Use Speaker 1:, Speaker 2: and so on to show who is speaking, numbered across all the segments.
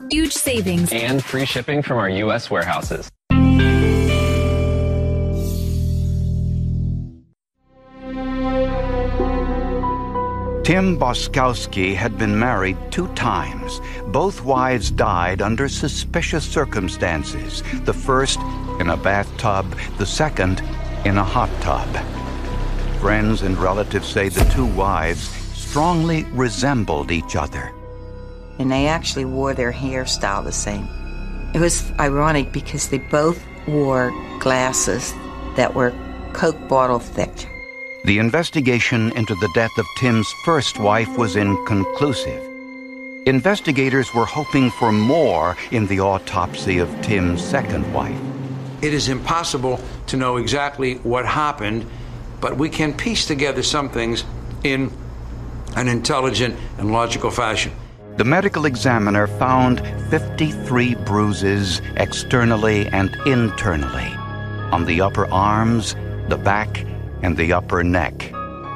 Speaker 1: Huge savings
Speaker 2: and free shipping from our U.S. warehouses.
Speaker 3: Tim Boskowski had been married 2 times. Both wives died under suspicious circumstances. The first in a bathtub, the second in a hot tub. Friends and relatives say the 2 wives strongly resembled each other.
Speaker 4: And they actually wore their hairstyle the same. It was ironic because they both wore glasses that were Coke bottle thick.
Speaker 3: The investigation into the death of Tim's first wife was inconclusive. Investigators were hoping for more in the autopsy of Tim's second wife.
Speaker 5: It is impossible to know exactly what happened, but we can piece together some things in an intelligent and logical fashion.
Speaker 3: The medical examiner found 53 bruises externally and internally on the upper arms, the back, and the upper neck.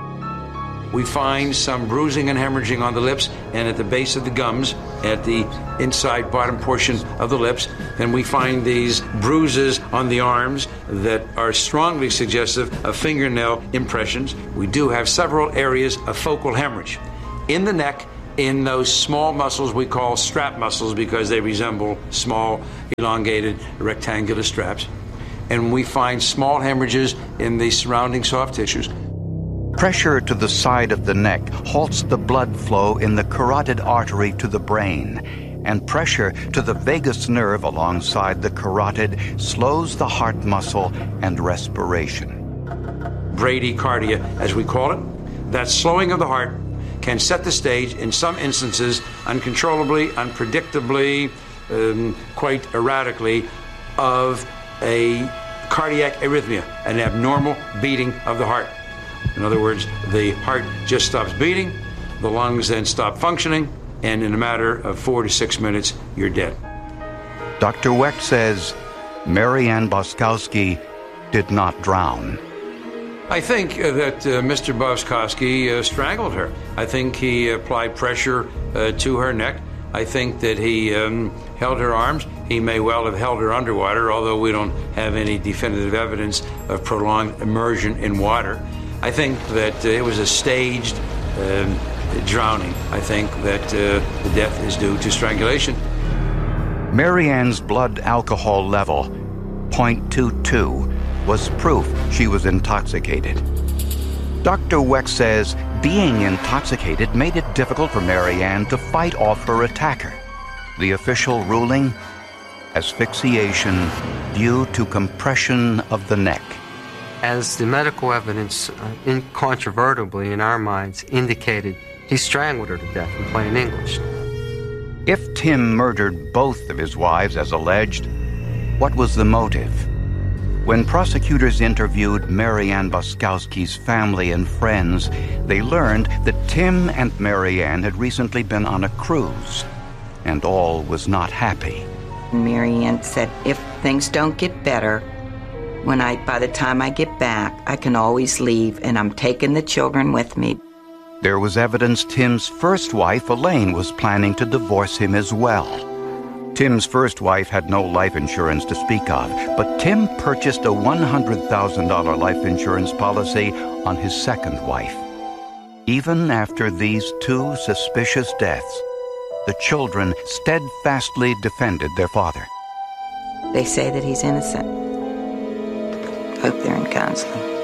Speaker 5: We find some bruising and hemorrhaging on the lips and at the base of the gums, at the inside bottom portion of the lips. Then we find these bruises on the arms that are strongly suggestive of fingernail impressions. We do have several areas of focal hemorrhage. In the neck, in those small muscles we call strap muscles because they resemble small, elongated, rectangular straps. And we find small hemorrhages in the surrounding soft tissues.
Speaker 3: Pressure to the side of the neck halts the blood flow in the carotid artery to the brain, and pressure to the vagus nerve alongside the carotid slows the heart muscle and respiration.
Speaker 5: Bradycardia, as we call it, that slowing of the heart can set the stage, in some instances, uncontrollably, unpredictably, quite erratically, of a cardiac arrhythmia, an abnormal beating of the heart. In other words, the heart just stops beating, the lungs then stop functioning, and in a matter of 4 to 6 minutes, you're dead.
Speaker 3: Dr. Wecht says Mary Ann Boskowski did not drown.
Speaker 5: I think that Mr. Boskowski strangled her. I think he applied pressure to her neck. I think that he held her arms. He may well have held her underwater, although we don't have any definitive evidence of prolonged immersion in water. I think that it was a staged drowning. I think that the death is due to strangulation.
Speaker 3: Mary Ann's blood alcohol level, 0.22, was proof she was intoxicated. Dr. Wecht says being intoxicated made it difficult for Mary Ann to fight off her attacker. The official ruling? Asphyxiation due to compression of the neck.
Speaker 6: As the medical evidence incontrovertibly in our minds indicated, he strangled her to death in plain English.
Speaker 3: If Tim murdered both of his wives as alleged, what was the motive? When prosecutors interviewed Mary Ann Boskowski's family and friends, they learned that Tim and Mary Ann had recently been on a cruise, and all was not happy.
Speaker 4: Mary Ann said, if things don't get better, by the time I get back, I can always leave, and I'm taking the children with me.
Speaker 3: There was evidence Tim's first wife, Elaine, was planning to divorce him as well. Tim's first wife had no life insurance to speak of, but Tim purchased a $100,000 life insurance policy on his second wife. Even after these 2 suspicious deaths, the children steadfastly defended their father.
Speaker 4: They say that he's innocent. Hope they're in counseling.